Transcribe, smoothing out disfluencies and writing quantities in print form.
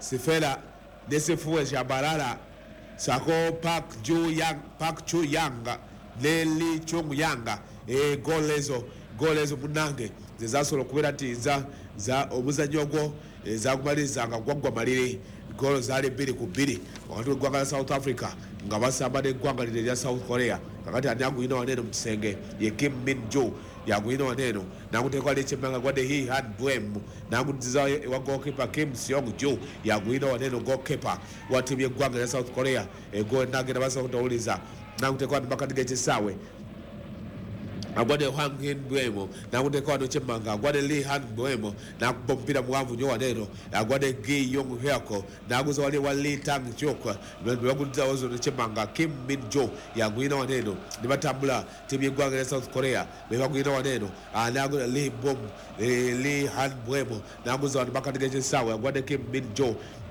Sifela Desifu Shabalala Sako Park Chu Yang Leli Chung Yanga golezo munange zezasobola okubeera nti za obuzannyo ezakumalizanga gwaggwa malire golo zaali 2-2 wakati w'eggwanga lya South Africa nga basamba n'eggwanga lino erya South Korea kakati ani aguyina waneeno mu kisenge ye Kim Min Jo yaguyina waneeno nakuteekwa lekyemmanga gwadde Hee Han Bwem nakudiza wa goalkeeper Kim Seong Jo yaguyina waneeno goalkeeper wa ttiimu y'eggwanga lya South Korea egolo nagenda basobola okutawuliza nakuteekwa ni makati g'ekisaawe agwade Hwang Hin Bwemo nakuteka wano chemmanga agwade Lee Han Bwemo nakuba omupira muwanvu nnyo waneeno agwade Gi Yong Hyako naguza wali wa Lee Tang Chok bebagudiza wazo nechemmanga Kim Min Jo yagwina waneeno ne batambula ttiimu y'eggwanga lya South Korea bebagwina waneeno Lee Han Bwemo naguza wano makati g'ekisaawe agwade Kim Min Jo